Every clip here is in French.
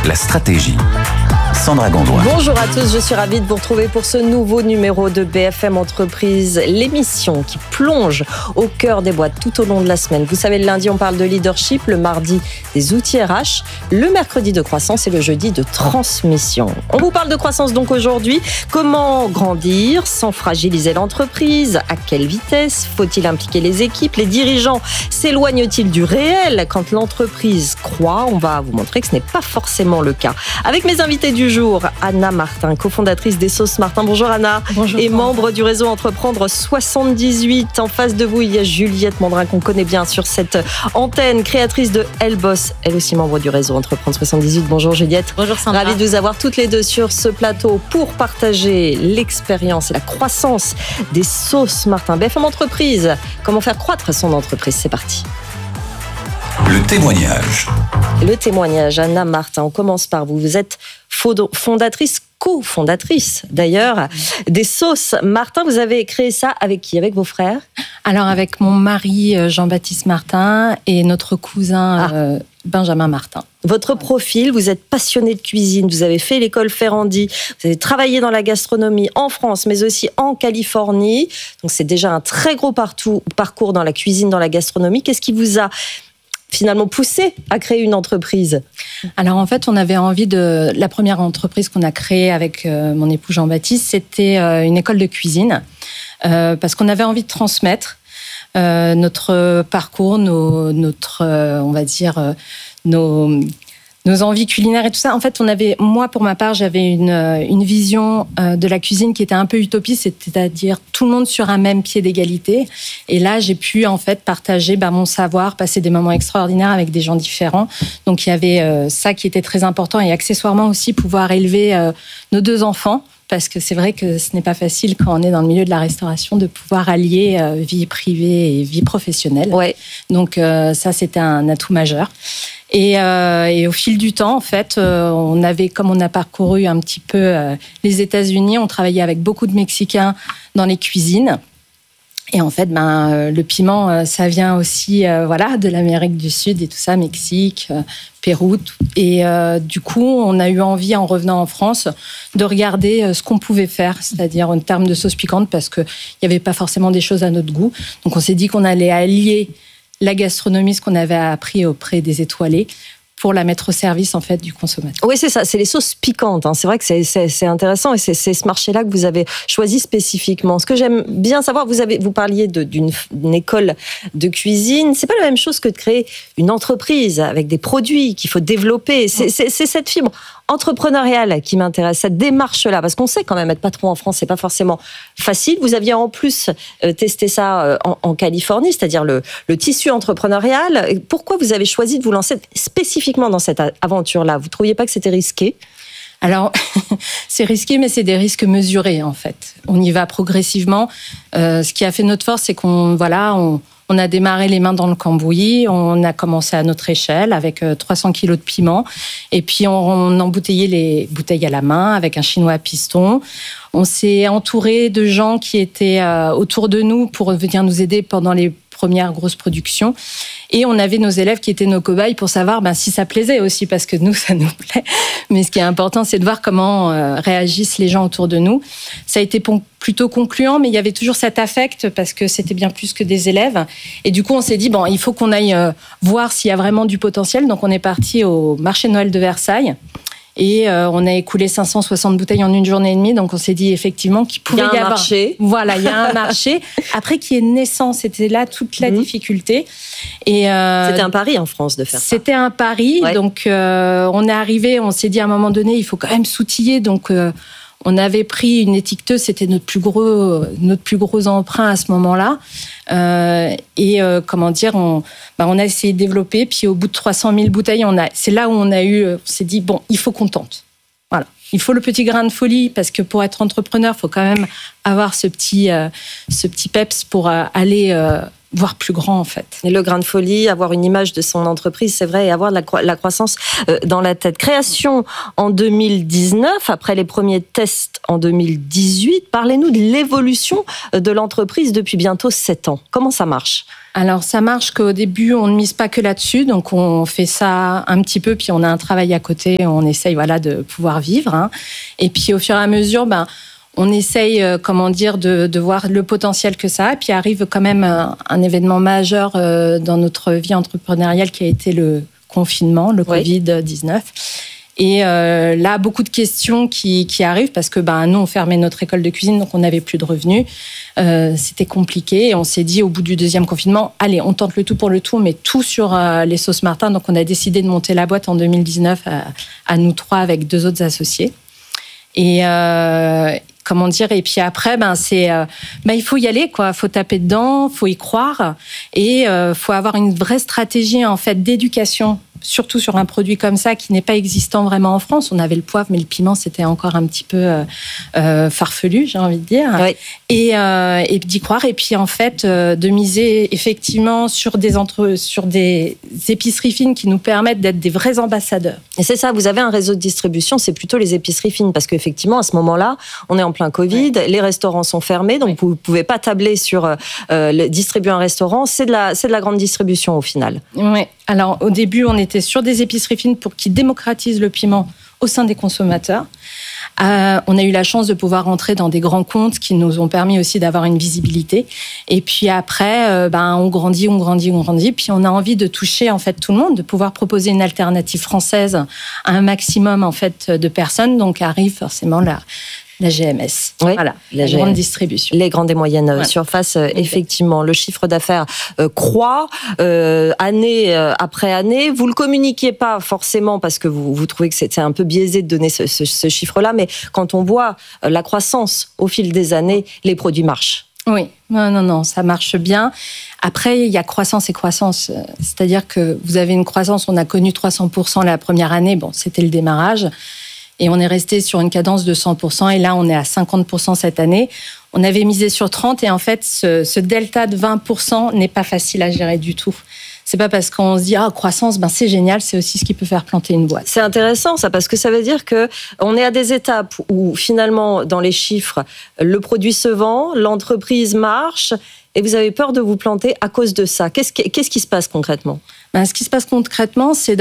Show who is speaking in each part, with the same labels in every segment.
Speaker 1: la stratégie. Sandra Gondouin.
Speaker 2: Bonjour à tous, je suis ravie de vous retrouver pour ce nouveau numéro de BFM Entreprise, l'émission qui plonge au cœur des boîtes tout au long de la semaine. Vous savez, le lundi, on parle de leadership, le mardi, des outils RH, le mercredi de croissance et le jeudi de transmission. On vous parle de croissance donc aujourd'hui. Comment grandir sans fragiliser l'entreprise? À quelle vitesse? Faut-il impliquer les équipes? Les dirigeants s'éloignent-ils du réel quand l'entreprise croît? On va vous montrer que ce n'est pas forcément le cas. Avec mes invités du jour, Anna Martin, cofondatrice des Sauces Martin. Bonjour Anna.
Speaker 3: Bonjour.
Speaker 2: Et membre du réseau Entreprendre 78. En face de vous, il y a Juliette Mandrin qu'on connaît bien sur cette antenne, créatrice de Elle Bosse, elle aussi membre du réseau Entreprendre 78. Bonjour Juliette.
Speaker 3: Bonjour Sandra.
Speaker 2: Ravie de vous avoir toutes les deux sur ce plateau pour partager l'expérience et la croissance des Sauces Martin. BFM Entreprise, comment faire croître son entreprise? C'est parti.
Speaker 1: Le témoignage.
Speaker 2: Le témoignage, Anna Martin, on commence par vous. Vous êtes fondatrice, cofondatrice d'ailleurs, des Sauces Martin. Vous avez créé ça avec qui? Avec vos frères?
Speaker 3: Alors avec mon mari Jean-Baptiste Martin et notre cousin Benjamin Martin.
Speaker 2: Votre profil, vous êtes passionné de cuisine, vous avez fait l'école Ferrandi, vous avez travaillé dans la gastronomie en France, mais aussi en Californie. Donc c'est déjà un très gros parcours dans la cuisine, dans la gastronomie. Qu'est-ce qui vous a finalement poussé à créer une entreprise?
Speaker 3: Alors en fait, on avait envie de... La première entreprise qu'on a créée avec mon époux Jean-Baptiste, c'était une école de cuisine, parce qu'on avait envie de transmettre notre parcours, on va dire, nos envies culinaires et tout ça. En fait, moi, pour ma part, j'avais une vision de la cuisine qui était un peu utopiste, c'est-à-dire tout le monde sur un même pied d'égalité. Et là, j'ai pu en fait partager mon savoir, passer des moments extraordinaires avec des gens différents. Donc, il y avait ça qui était très important et accessoirement aussi pouvoir élever nos deux enfants. Parce que c'est vrai que ce n'est pas facile quand on est dans le milieu de la restauration de pouvoir allier vie privée et vie professionnelle.
Speaker 2: Ouais.
Speaker 3: Donc ça, c'était un atout majeur. Et au fil du temps, en fait, comme on a parcouru un petit peu les États-Unis, on travaillait avec beaucoup de Mexicains dans les cuisines. Et en fait, le piment, ça vient aussi de l'Amérique du Sud et tout ça, Mexique, Pérou. Et du coup, on a eu envie, en revenant en France, de regarder ce qu'on pouvait faire, c'est-à-dire en termes de sauce piquante, parce qu'il n'y avait pas forcément des choses à notre goût. Donc, on s'est dit qu'on allait allier la gastronomie, ce qu'on avait appris auprès des étoilés, pour la mettre au service en fait du consommateur.
Speaker 2: Oui, c'est ça, c'est les sauces piquantes. C'est vrai que c'est intéressant et c'est ce marché-là que vous avez choisi spécifiquement. Ce que j'aime bien savoir, vous parliez d'une école de cuisine. C'est pas la même chose que de créer une entreprise avec des produits qu'il faut développer. C'est cette fibre entrepreneuriale qui m'intéresse, cette démarche-là, parce qu'on sait quand même être patron en France, c'est pas forcément facile. Vous aviez en plus testé ça en Californie, c'est-à-dire le tissu entrepreneurial. Pourquoi vous avez choisi de vous lancer spécifiquement dans cette aventure-là? Vous trouviez pas que c'était risqué?
Speaker 3: Alors, c'est risqué, mais c'est des risques mesurés, en fait. On y va progressivement. Ce qui a fait notre force, c'est on a démarré les mains dans le cambouis, on a commencé à notre échelle avec 300 kilos de piment, et puis on embouteillait les bouteilles à la main avec un chinois à piston. On s'est entouré de gens qui étaient autour de nous pour venir nous aider pendant les premières grosses productions. Et on avait nos élèves qui étaient nos cobayes pour savoir si ça plaisait aussi, parce que nous, ça nous plaît. Mais ce qui est important, c'est de voir comment réagissent les gens autour de nous. Ça a été plutôt concluant, mais il y avait toujours cet affect, parce que c'était bien plus que des élèves. Et du coup, on s'est dit, il faut qu'on aille voir s'il y a vraiment du potentiel. Donc, on est parti au marché de Noël de Versailles. Et on a écoulé 560 bouteilles en une journée et demie. Donc, on s'est dit effectivement qu'il pouvait y avoir...
Speaker 2: Il y a un marché.
Speaker 3: Voilà, il y a un marché. Après, qui est naissant. C'était là toute la difficulté. Et
Speaker 2: c'était un pari en France de faire ça.
Speaker 3: C'était un pari.
Speaker 2: Ouais.
Speaker 3: Donc, on est arrivé, on s'est dit à un moment donné, il faut quand même s'outiller. Donc, on avait pris une étiqueteuse, c'était notre plus gros emprunt à ce moment-là. On a essayé de développer. Puis au bout de 300 000 bouteilles, c'est là où on s'est dit, il faut qu'on tente. Voilà. Il faut le petit grain de folie, parce que pour être entrepreneur, il faut quand même avoir ce petit peps pour aller voire plus grand en fait.
Speaker 2: Et le grain de folie, avoir une image de son entreprise, c'est vrai, et avoir la croissance dans la tête. Création en 2019, après les premiers tests en 2018. Parlez-nous de l'évolution de l'entreprise depuis bientôt 7 ans. Comment ça marche ?
Speaker 3: Alors ça marche qu'au début, on ne mise pas que là-dessus, donc on fait ça un petit peu, puis on a un travail à côté, on essaye de pouvoir vivre. Hein. Et puis au fur et à mesure, on essaye, de voir le potentiel que ça a. Puis arrive quand même un événement majeur dans notre vie entrepreneuriale qui a été le confinement, le Covid-19. Et là, beaucoup de questions qui arrivent parce que nous, on fermait notre école de cuisine, donc on n'avait plus de revenus. C'était compliqué et on s'est dit au bout du deuxième confinement, allez, on tente le tout pour le tout, on met tout sur les sauces Martin. Donc on a décidé de monter la boîte en 2019 à nous 3 avec 2 autres associés. Et et puis après il faut y aller quoi, faut taper dedans, faut y croire et faut avoir une vraie stratégie en fait d'éducation, surtout sur un produit comme ça qui n'est pas existant vraiment en France. On avait le poivre, mais le piment c'était encore un petit peu farfelu, j'ai envie de dire. Oui. Et d'y croire et puis en fait de miser effectivement sur des épiceries fines qui nous permettent d'être des vrais ambassadeurs.
Speaker 2: Et c'est ça, vous avez un réseau de distribution, c'est plutôt les épiceries fines parce qu'effectivement à ce moment-là, on est en plein Covid, les restaurants sont fermés, donc vous ne pouvez pas tabler sur distribuer un restaurant, c'est de la grande distribution au final.
Speaker 3: Oui, alors au début on était sur des épiceries fines pour qu'ils démocratisent le piment au sein des consommateurs. On a eu la chance de pouvoir rentrer dans des grands comptes qui nous ont permis aussi d'avoir une visibilité. Et puis après, on grandit. Puis on a envie de toucher en fait tout le monde, de pouvoir proposer une alternative française à un maximum en fait de personnes. Donc arrive forcément la GMS, la grande distribution.
Speaker 2: Les grandes et moyennes surfaces, effectivement. Le chiffre d'affaires croît année après année. Vous ne le communiquiez pas forcément parce que vous trouvez que c'est un peu biaisé de donner ce chiffre-là, mais quand on voit la croissance au fil des années, les produits marchent.
Speaker 3: Oui, non, ça marche bien. Après, il y a croissance et croissance. C'est-à-dire que vous avez une croissance, on a connu 300% la première année, c'était le démarrage. Et on est resté sur une cadence de 100%. Et là, on est à 50% cette année. On avait misé sur 30%. Et en fait, ce delta de 20% n'est pas facile à gérer du tout. C'est pas parce qu'on se dit croissance, c'est génial, c'est aussi ce qui peut faire planter une boîte.
Speaker 2: C'est intéressant ça, parce que ça veut dire que on est à des étapes où finalement, dans les chiffres, le produit se vend, l'entreprise marche, et vous avez peur de vous planter à cause de ça. Qu'est-ce qui se passe concrètement ?
Speaker 3: Ce qui se passe concrètement, c'est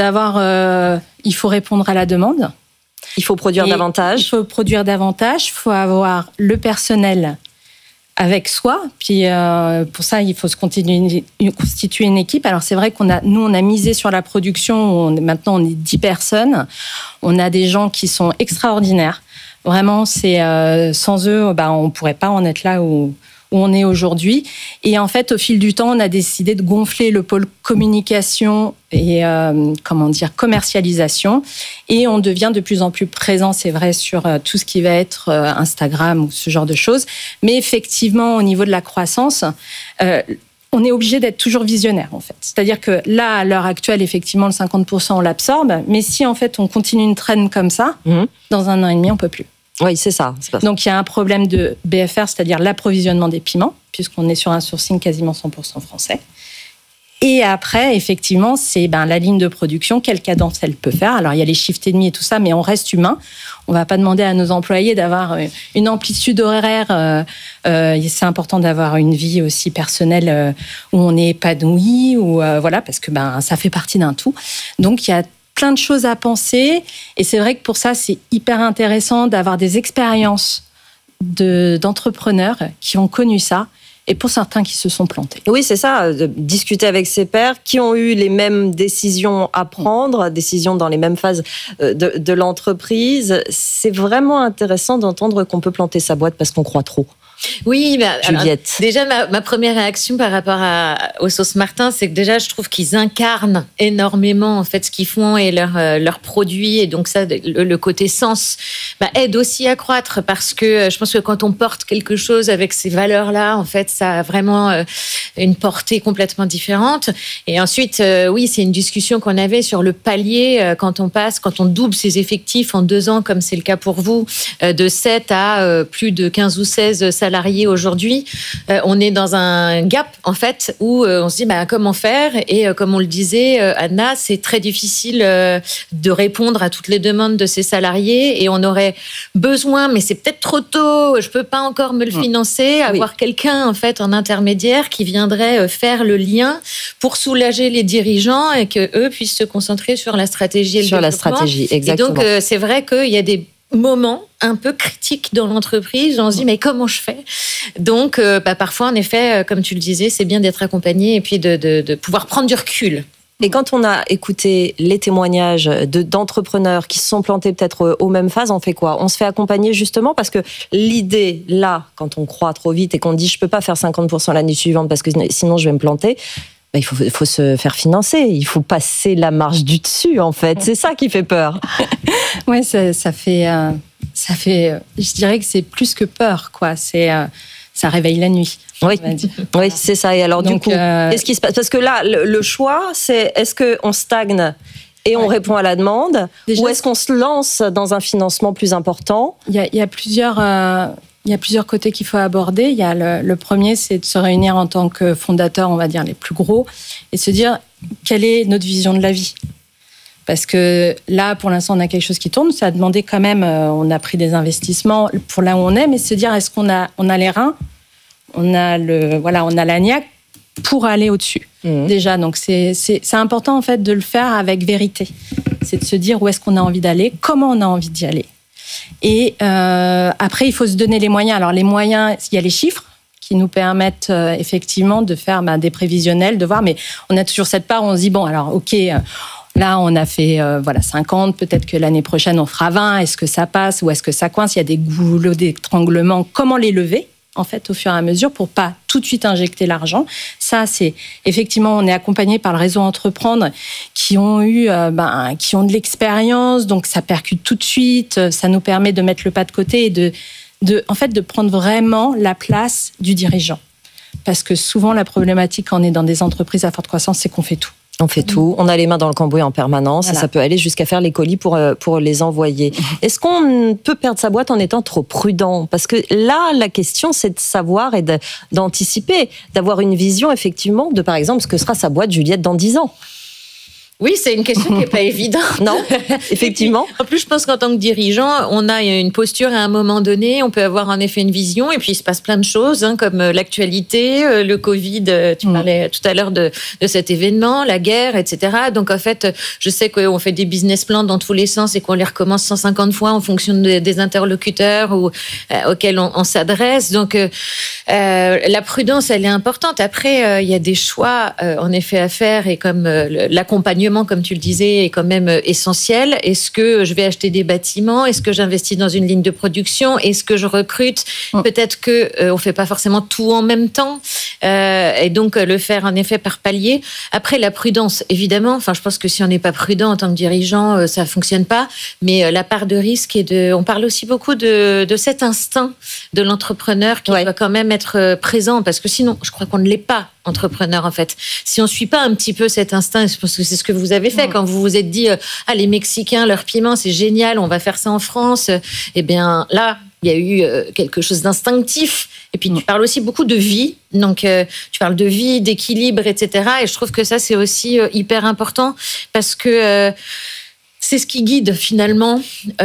Speaker 3: il faut répondre à la demande.
Speaker 2: Il faut produire davantage.
Speaker 3: Il faut avoir le personnel avec soi. Puis pour ça, il faut constituer une équipe. Alors c'est vrai on a misé sur la production. Maintenant, on est 10 personnes. On a des gens qui sont extraordinaires. Vraiment, sans eux, on ne pourrait pas en être là où on est aujourd'hui. Et en fait, au fil du temps, on a décidé de gonfler le pôle communication et commercialisation. Et on devient de plus en plus présent, c'est vrai, sur tout ce qui va être Instagram ou ce genre de choses. Mais effectivement, au niveau de la croissance, on est obligé d'être toujours visionnaire, en fait. C'est-à-dire que là, à l'heure actuelle, effectivement, le 50%, on l'absorbe. Mais si, en fait, on continue une traîne comme ça, dans 1 an et demi, on ne peut plus.
Speaker 2: Oui, c'est ça.
Speaker 3: Donc, il y a un problème de BFR, c'est-à-dire l'approvisionnement des piments, puisqu'on est sur un sourcing quasiment 100% français. Et après, effectivement, c'est la ligne de production, quelle cadence elle peut faire. Alors, il y a les shifts et demi et tout ça, mais on reste humain. On ne va pas demander à nos employés d'avoir une amplitude horaire. C'est important d'avoir une vie aussi personnelle où on est épanoui, parce que ça fait partie d'un tout. Donc, il y a plein de choses à penser. Et c'est vrai que pour ça, c'est hyper intéressant d'avoir des expériences d'entrepreneurs qui ont connu ça. Et pour certains qui se sont plantés.
Speaker 2: Oui, c'est ça, discuter avec ses pairs qui ont eu les mêmes décisions à prendre, décisions dans les mêmes phases de l'entreprise. C'est vraiment intéressant d'entendre qu'on peut planter sa boîte parce qu'on croit trop.
Speaker 4: Oui,
Speaker 2: Juliette.
Speaker 4: Alors, déjà ma première réaction par rapport aux sauces Martin, c'est que déjà je trouve qu'ils incarnent énormément en fait ce qu'ils font et leurs produits, et donc ça, le côté sens aide aussi à croître, parce que je pense que quand on porte quelque chose avec ces valeurs-là, en fait, ça a vraiment une portée complètement différente. Et ensuite, oui, c'est une discussion qu'on avait sur le palier quand on double ses effectifs en 2 ans, comme c'est le cas pour vous, de 7 à plus de 15 ou 16 salariés. salariés aujourd'hui, on est dans un gap en fait où on se dit comment faire, et comme on le disait, Anna, c'est très difficile de répondre à toutes les demandes de ces salariés, et on aurait besoin, mais c'est peut-être trop tôt, je peux pas encore me le financer, avoir quelqu'un en fait en intermédiaire qui viendrait faire le lien pour soulager les dirigeants et que eux puissent se concentrer sur la stratégie et le développement. Sur la stratégie, exactement. Et donc c'est vrai qu'il y a des moments un peu critiques dans l'entreprise, on se dit mais comment je fais ? Donc parfois en effet, comme tu le disais, c'est bien d'être accompagné et puis de pouvoir prendre du recul.
Speaker 2: Et quand on a écouté les témoignages d'entrepreneurs qui se sont plantés peut-être aux mêmes phases, on fait quoi ? On se fait accompagner justement parce que l'idée, là, quand on croit trop vite et qu'on dit je peux pas faire 50% l'année suivante parce que sinon je vais me planter, il faut se faire financer, il faut passer la marche du dessus en fait. C'est ça qui fait peur.
Speaker 3: Oui, ça fait, je dirais que c'est plus que peur, quoi. Ça réveille la nuit.
Speaker 2: Oui, c'est ça. Et alors, donc, du coup, qu'est-ce qui se passe ? Parce que là, le choix, c'est est-ce qu'on stagne et on répond à la demande, déjà, ou est-ce qu'on se lance dans un financement plus important ?
Speaker 3: Il y a plusieurs côtés qu'il faut aborder. Il y a le premier, c'est de se réunir en tant que fondateurs, on va dire les plus gros, et se dire quelle est notre vision de la vie. Parce que là, pour l'instant, on a quelque chose qui tourne. Ça a demandé quand même, on a pris des investissements pour là où on est, mais se dire, est-ce qu'on a les reins, on a la niaque pour aller au-dessus. Déjà, donc c'est important en fait de le faire avec vérité. C'est de se dire où est-ce qu'on a envie d'aller, comment on a envie d'y aller. Et après, il faut se donner les moyens. Alors les moyens, il y a les chiffres qui nous permettent effectivement de faire des prévisionnels, de voir, mais on a toujours cette part où on se dit, bon, alors ok, là, on a fait 50, peut-être que l'année prochaine, on fera 20. Est-ce que ça passe ou est-ce que ça coince ? Il y a des goulots d'étranglement. Comment les lever, en fait, au fur et à mesure, pour pas tout de suite injecter l'argent ? Ça, c'est effectivement, on est accompagné par le réseau Entreprendre qui ont de l'expérience, donc ça percute tout de suite. Ça nous permet de mettre le pas de côté et de prendre vraiment la place du dirigeant. Parce que souvent, la problématique quand on est dans des entreprises à forte croissance, c'est qu'on fait tout.
Speaker 2: On fait tout, on a les mains dans le cambouis en permanence, voilà. Et ça peut aller jusqu'à faire les colis pour les envoyer. Est-ce qu'on peut perdre sa boîte en étant trop prudent ? Parce que là, la question, c'est de savoir et d'anticiper, d'avoir une vision effectivement de, par exemple, ce que sera sa boîte Juliette dans 10 ans.
Speaker 4: Oui, c'est une question qui n'est pas évidente.
Speaker 2: Non, effectivement.
Speaker 4: En plus, je pense qu'en tant que dirigeant, on a une posture à un moment donné, on peut avoir en effet une vision, et puis il se passe plein de choses, comme l'actualité, le Covid, tu parlais tout à l'heure de cet événement, la guerre, etc. Donc en fait, je sais qu'on fait des business plans dans tous les sens et qu'on les recommence 150 fois en fonction des interlocuteurs auxquels on s'adresse. Donc la prudence, elle est importante. Après, il y a des choix en effet à faire, et comme l'accompagnement, comme tu le disais, est quand même essentiel. Est-ce que je vais acheter des bâtiments ? Est-ce que j'investis dans une ligne de production ? Est-ce que je recrute ? Peut-être qu'on ne fait pas forcément tout en même temps. Et donc, le faire en effet par palier. Après, la prudence, évidemment. Je pense que si on n'est pas prudent en tant que dirigeant, ça ne fonctionne pas. Mais la part de risque on parle aussi beaucoup de cet instinct de l'entrepreneur qui doit quand même être présent. Parce que sinon, je crois qu'on ne l'est pas, entrepreneur, en fait. Si on ne suit pas un petit peu cet instinct, je pense que c'est ce que vous avez fait quand vous vous êtes dit les Mexicains, leur piment, c'est génial, on va faire ça en France. Eh bien, là, il y a eu quelque chose d'instinctif. Et puis, tu parles aussi beaucoup de vie. Donc, tu parles de vie, d'équilibre, etc. Et je trouve que ça, c'est aussi hyper important parce que c'est ce qui guide finalement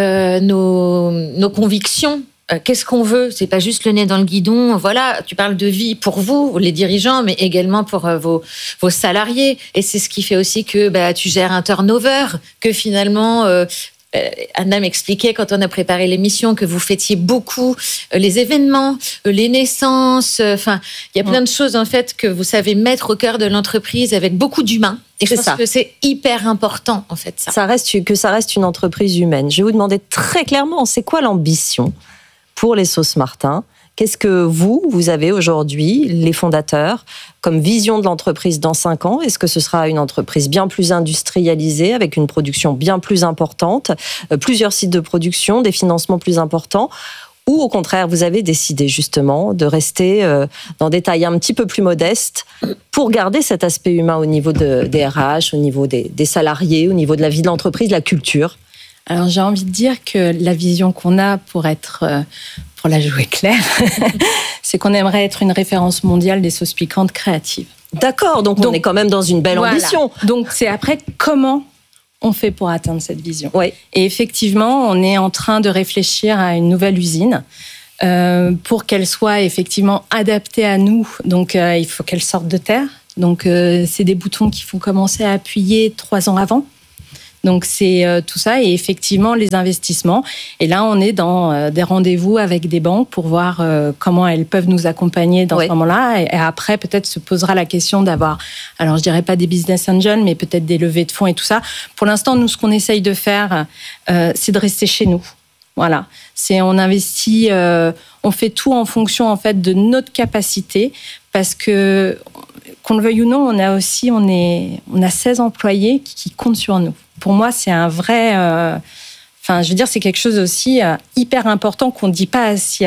Speaker 4: nos convictions. Qu'est-ce qu'on veut ? C'est pas juste le nez dans le guidon. Voilà, tu parles de vie pour vous, les dirigeants, mais également pour vos salariés. Et c'est ce qui fait aussi que tu gères un turnover, que finalement... Anna m'expliquait quand on a préparé l'émission que vous fêtiez beaucoup les événements, les naissances. Enfin, il y a plein de choses en fait que vous savez mettre au cœur de l'entreprise avec beaucoup d'humains. Et je pense que c'est hyper important en fait. Ça
Speaker 2: reste une entreprise humaine. Je vais vous demander très clairement, c'est quoi l'ambition pour les Sauces Martin ? Qu'est-ce que vous avez aujourd'hui, les fondateurs, comme vision de l'entreprise dans 5 ans ? Est-ce que ce sera une entreprise bien plus industrialisée, avec une production bien plus importante, plusieurs sites de production, des financements plus importants ? Ou au contraire, vous avez décidé justement de rester dans des tailles un petit peu plus modestes pour garder cet aspect humain au niveau des RH, au niveau des salariés, au niveau de la vie de l'entreprise, la culture ?
Speaker 3: Alors, j'ai envie de dire que la vision qu'on a pour la jouer claire, c'est qu'on aimerait être une référence mondiale des sauces piquantes créatives.
Speaker 2: D'accord, donc on est quand même dans une belle ambition.
Speaker 3: Donc, c'est après comment on fait pour atteindre cette vision.
Speaker 2: Ouais.
Speaker 3: Et effectivement, on est en train de réfléchir à une nouvelle usine pour qu'elle soit effectivement adaptée à nous. Donc, il faut qu'elle sorte de terre. Donc, c'est des boutons qu'il faut commencer à appuyer 3 ans avant. Donc, c'est tout ça et effectivement les investissements. Et là, on est dans des rendez-vous avec des banques pour voir comment elles peuvent nous accompagner dans ce moment-là. Et après, peut-être se posera la question d'avoir, alors je dirais pas des business angels, mais peut-être des levées de fonds et tout ça. Pour l'instant, nous, ce qu'on essaye de faire, c'est de rester chez nous. Voilà. On investit, on fait tout en fonction, en fait, de notre capacité parce que, qu'on le veuille ou non, on a 16 employés qui comptent sur nous. Pour moi, c'est un vrai... c'est quelque chose aussi hyper important qu'on ne dit pas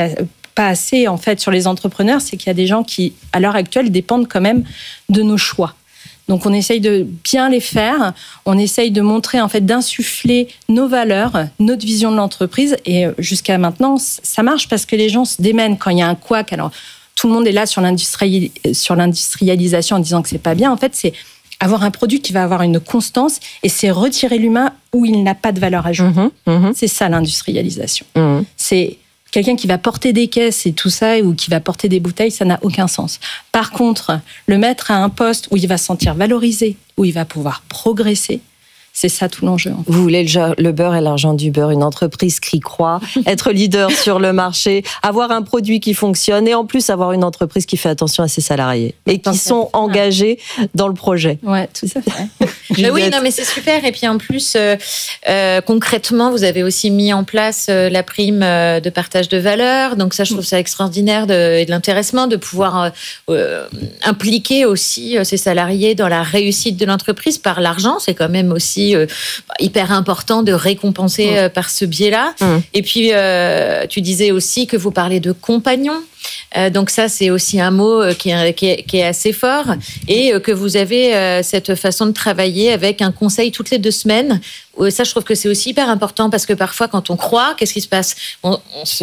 Speaker 3: assez en fait, sur les entrepreneurs, c'est qu'il y a des gens qui, à l'heure actuelle, dépendent quand même de nos choix. Donc, on essaye de bien les faire. On essaye de montrer, en fait, d'insuffler nos valeurs, notre vision de l'entreprise. Et jusqu'à maintenant, ça marche parce que les gens se démènent quand il y a un couac. Alors, tout le monde est là sur l'industrialisation en disant que c'est pas bien. En fait, c'est avoir un produit qui va avoir une constance et c'est retirer l'humain où il n'a pas de valeur ajoutée. C'est ça l'industrialisation. C'est quelqu'un qui va porter des caisses et tout ça ou qui va porter des bouteilles, ça n'a aucun sens. Par contre, le mettre à un poste où il va se sentir valorisé, où il va pouvoir progresser, c'est ça tout l'enjeu.
Speaker 2: Vous voulez le beurre et l'argent du beurre, une entreprise qui croit, être leader sur le marché, avoir un produit qui fonctionne et en plus avoir une entreprise qui fait attention à ses salariés et qui sont engagés dans le projet.
Speaker 3: Ouais, tout à fait.
Speaker 4: Oui, non, mais c'est super. Et puis en plus, concrètement, vous avez aussi mis en place la prime de partage de valeur. Donc ça, je trouve ça extraordinaire et de l'intéressement de pouvoir impliquer aussi ses salariés dans la réussite de l'entreprise par l'argent. C'est quand même aussi hyper important de récompenser par ce biais-là. Et puis, tu disais aussi que vous parlez de compagnons. Donc ça, c'est aussi un mot qui est assez fort et que vous avez cette façon de travailler avec un conseil toutes les 2 semaines. Ça, je trouve que c'est aussi hyper important parce que parfois, quand on croit, qu'est-ce qui se passe ? On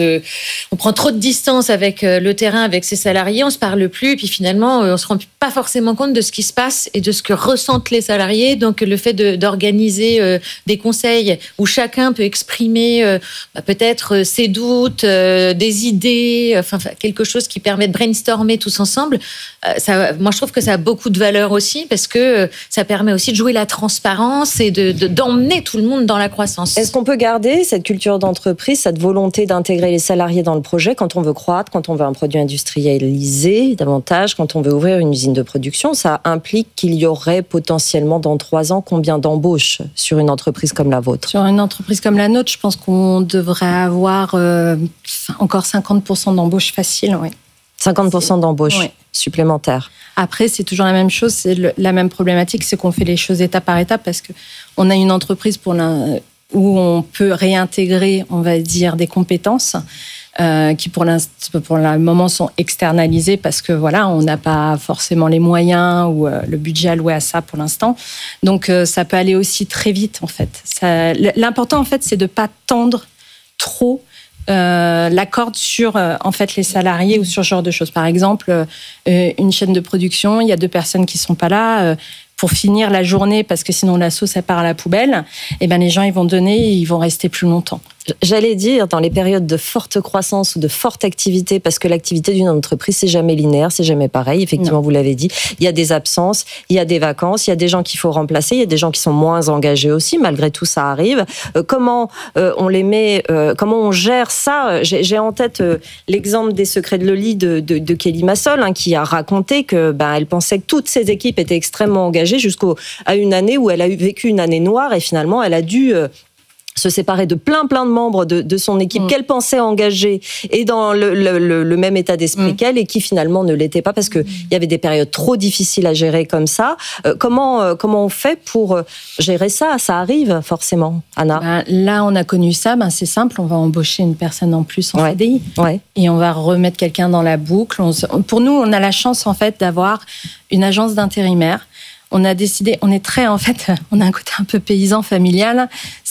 Speaker 4: prend trop de distance avec le terrain, avec ses salariés, on se parle plus, et puis finalement, on se rend pas forcément compte de ce qui se passe et de ce que ressentent les salariés. Donc, le fait d'organiser des conseils où chacun peut exprimer peut-être ses doutes, des idées, enfin quelque chose qui permet de brainstormer tous ensemble. Moi, je trouve que ça a beaucoup de valeur aussi parce que ça permet aussi de jouer la transparence et d'emmener tout le monde dans la croissance.
Speaker 2: Est-ce qu'on peut garder cette culture d'entreprise, cette volonté d'intégrer les salariés dans le projet quand on veut croître, quand on veut un produit industrialisé davantage, quand on veut ouvrir une usine de production? Ça implique qu'il y aurait potentiellement dans 3 ans combien d'embauches sur une entreprise comme la vôtre?
Speaker 3: Sur une entreprise comme la nôtre, je pense qu'on devrait avoir encore 50% d'embauches faciles. Oui.
Speaker 2: 50% d'embauches supplémentaires.
Speaker 3: Après, c'est toujours la même chose, c'est la même problématique, c'est qu'on fait les choses étape par étape parce qu'on a une entreprise où on peut réintégrer, on va dire, des compétences qui pour le moment sont externalisées parce que voilà, on n'a pas forcément les moyens ou le budget alloué à ça pour l'instant. Donc ça peut aller aussi très vite en fait. L'important en fait, c'est de pas tendre trop la corde sur en fait les salariés ou sur ce genre de choses. Par exemple, une chaîne de production, il y a 2 personnes qui sont pas là pour finir la journée parce que sinon la sauce elle part à la poubelle. Et ben les gens ils vont donner, et ils vont rester plus longtemps.
Speaker 2: J'allais dire, dans les périodes de forte croissance ou de forte activité, parce que l'activité d'une entreprise, c'est jamais linéaire, c'est jamais pareil. Effectivement, vous l'avez dit, il y a des absences, il y a des vacances, il y a des gens qu'il faut remplacer, il y a des gens qui sont moins engagés aussi. Malgré tout, ça arrive. Comment on les met, comment on gère ça? J'ai en tête l'exemple des secrets de Loli de Kelly Massol, qui a raconté que elle pensait que toutes ses équipes étaient extrêmement engagées jusqu'à une année où elle a vécu une année noire et finalement, elle a dû se séparer de plein de membres de son équipe qu'elle pensait engagés et dans le même état d'esprit qu'elle et qui finalement ne l'étaient pas parce qu'il y avait des périodes trop difficiles à gérer comme ça. Comment on fait pour gérer ça? Ça arrive forcément, Anna.
Speaker 3: Là, on a connu ça. C'est simple, on va embaucher une personne en plus en CDI et on va remettre quelqu'un dans la boucle. Pour nous, on a la chance en fait d'avoir une agence d'intérimaires. On a décidé, on est très, en fait, on a un côté un peu paysan, familial.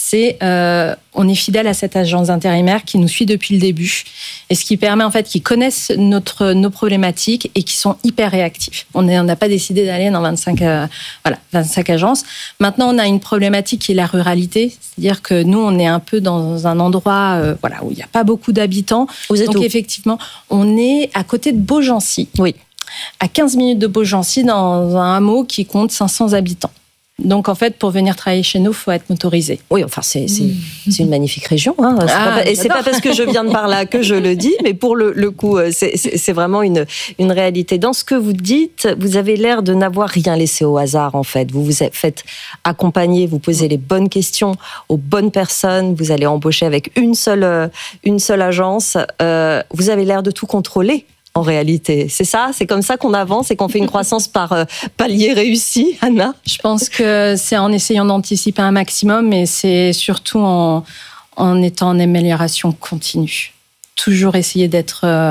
Speaker 3: c'est on est fidèle à cette agence intérimaire qui nous suit depuis le début et ce qui permet en fait qu'ils connaissent nos problématiques et qui sont hyper réactifs. On n'a pas décidé d'aller dans 25 agences. Maintenant, on a une problématique qui est la ruralité, c'est-à-dire que nous, on est un peu dans un endroit où il n'y a pas beaucoup d'habitants. Donc effectivement, on est à côté de Beaugency.
Speaker 2: Oui.
Speaker 3: À 15 minutes de Beaugency, dans un hameau qui compte 500 habitants. Donc, en fait, pour venir travailler chez nous, il faut être motorisé.
Speaker 2: Oui, enfin, c'est une magnifique région. Hein. C'est pas parce que je viens de par là que je le dis, mais pour le coup, c'est vraiment une réalité. Dans ce que vous dites, vous avez l'air de n'avoir rien laissé au hasard, en fait. Vous vous faites accompagner, vous posez les bonnes questions aux bonnes personnes, vous allez embaucher avec une seule agence. Vous avez l'air de tout contrôler. En réalité, c'est ça, c'est comme ça qu'on avance et qu'on fait une croissance par palier réussi, Anna.
Speaker 3: Je pense que c'est en essayant d'anticiper un maximum, mais c'est surtout en étant en amélioration continue. Toujours essayer de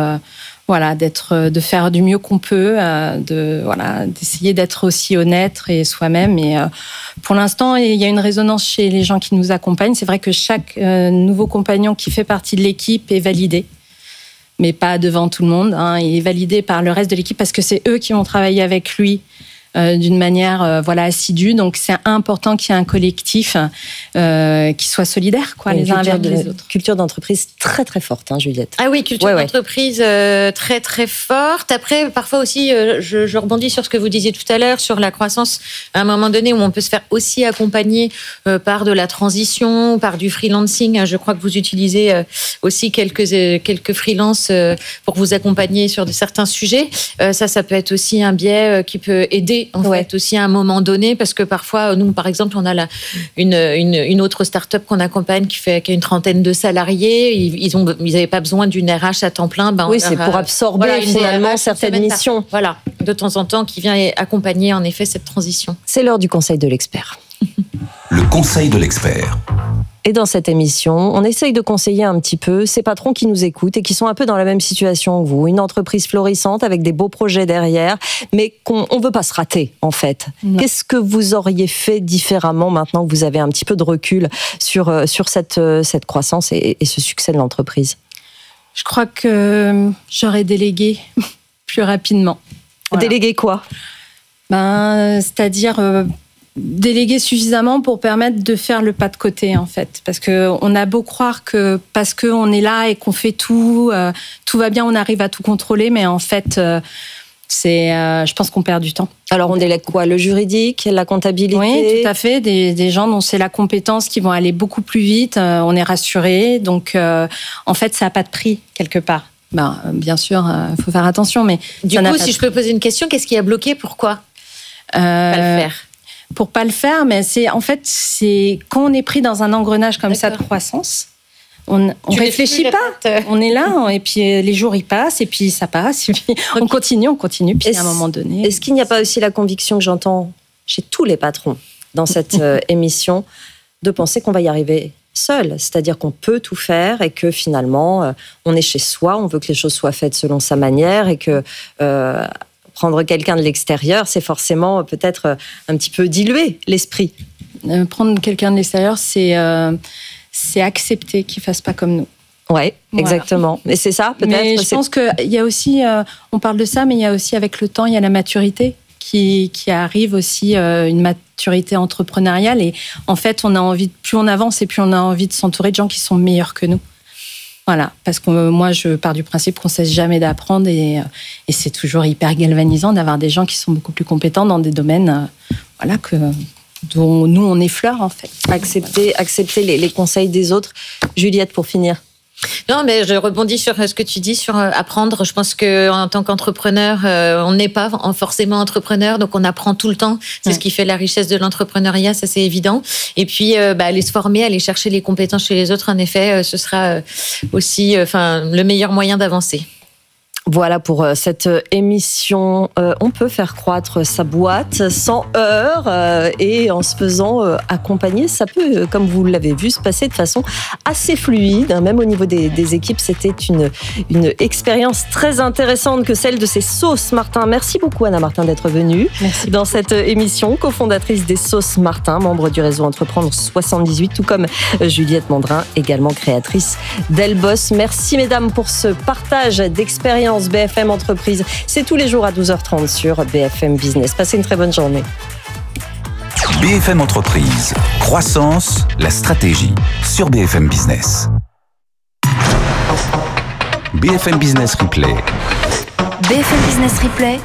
Speaker 3: faire du mieux qu'on peut, d'essayer d'être aussi honnête et soi-même. Et pour l'instant, il y a une résonance chez les gens qui nous accompagnent. C'est vrai que chaque nouveau compagnon qui fait partie de l'équipe est validé. Mais pas devant tout le monde. Il est validé par le reste de l'équipe parce que c'est eux qui vont travailler avec lui d'une manière assidue. Donc, c'est important qu'il y ait un collectif qui soit solidaire, les uns avec les autres.
Speaker 2: Culture d'entreprise très, très forte, Juliette.
Speaker 4: Ah oui, culture d'entreprise très, très forte. Après, parfois aussi, je rebondis sur ce que vous disiez tout à l'heure, sur la croissance, à un moment donné où on peut se faire aussi accompagner par de la transition, par du freelancing. Je crois que vous utilisez aussi quelques freelances pour vous accompagner sur certains sujets. Ça peut être aussi un biais qui peut aider en fait aussi à un moment donné, parce que parfois nous par exemple on a une autre start-up qu'on accompagne qui a une trentaine de salariés, ils n'avaient pas besoin d'une RH à temps plein.
Speaker 2: C'est pour absorber finalement certaines missions.
Speaker 4: Voilà, de temps en temps qui vient accompagner en effet cette transition.
Speaker 2: C'est l'heure du conseil de l'expert.
Speaker 1: Le conseil de l'expert.
Speaker 2: Et dans cette émission, on essaye de conseiller un petit peu ces patrons qui nous écoutent et qui sont un peu dans la même situation que vous. Une entreprise florissante avec des beaux projets derrière, mais qu'on ne veut pas se rater, en fait. Non. Qu'est-ce que vous auriez fait différemment maintenant que vous avez un petit peu de recul sur cette croissance et ce succès de l'entreprise ?
Speaker 3: Je crois que j'aurais délégué plus rapidement.
Speaker 2: Voilà. Déléguer quoi ?
Speaker 3: C'est-à-dire... déléguer suffisamment pour permettre de faire le pas de côté, en fait. Parce qu'on a beau croire que parce qu'on est là et qu'on fait tout va bien, on arrive à tout contrôler, mais en fait, je pense qu'on perd du temps.
Speaker 2: Alors, on délègue quoi ? Le juridique, la comptabilité ?
Speaker 3: Oui, tout à fait. Des gens dont c'est la compétence qui vont aller beaucoup plus vite. On est rassurés. Donc, en fait, ça n'a pas de prix, quelque part. Bien sûr, il faut faire attention, mais...
Speaker 4: Du coup, si je peux poser une question, qu'est-ce qui a bloqué ? Pourquoi pas le faire ?
Speaker 3: Pour pas le faire, mais c'est quand on est pris dans un engrenage comme ça de croissance, on réfléchit pas. On est là, et puis les jours ils passent, et puis ça passe, et puis on continue, puis à un moment donné.
Speaker 2: Est-ce qu'il n'y a pas aussi la conviction que j'entends chez tous les patrons dans cette émission de penser qu'on va y arriver seul, c'est-à-dire qu'on peut tout faire et que finalement on est chez soi, on veut que les choses soient faites selon sa manière et que prendre quelqu'un de l'extérieur, c'est forcément peut-être un petit peu diluer l'esprit.
Speaker 3: Prendre quelqu'un de l'extérieur, c'est accepter qu'il ne fasse pas comme nous.
Speaker 2: Oui, exactement. Et c'est ça, peut-être.
Speaker 3: Mais je pense qu'il y a aussi, on parle de ça, mais il y a aussi avec le temps, il y a la maturité qui arrive aussi, une maturité entrepreneuriale. Et en fait, plus on avance et plus on a envie de s'entourer de gens qui sont meilleurs que nous. Voilà, parce que moi, je pars du principe qu'on ne cesse jamais d'apprendre et c'est toujours hyper galvanisant d'avoir des gens qui sont beaucoup plus compétents dans des domaines dont nous, on effleure, en fait.
Speaker 2: Accepter les conseils des autres. Juliette, pour finir.
Speaker 4: Non, mais je rebondis sur ce que tu dis sur apprendre. Je pense qu'en tant qu'entrepreneur, on n'est pas forcément entrepreneur, donc on apprend tout le temps. C'est ce qui fait la richesse de l'entrepreneuriat, ça c'est évident. Et puis, aller se former, aller chercher les compétences chez les autres, en effet, ce sera aussi le meilleur moyen d'avancer.
Speaker 2: Voilà pour cette émission. On peut faire croître sa boîte sans heurts et en se faisant accompagner. Ça peut, comme vous l'avez vu, se passer de façon assez fluide. Même au niveau des équipes, c'était une expérience très intéressante que celle de ces sauces Martin. Merci beaucoup Anna Martin d'être venue dans cette émission, cofondatrice des sauces Martin, membre du réseau Entreprendre 78, tout comme Juliette Mandrin, également créatrice d'Elboss. Merci mesdames pour ce partage d'expérience. BFM Entreprise, c'est tous les jours à 12h30 sur BFM Business. Passez une très bonne journée.
Speaker 1: BFM Entreprise, croissance, la stratégie sur BFM Business. BFM Business Replay.
Speaker 5: BFM Business Replay.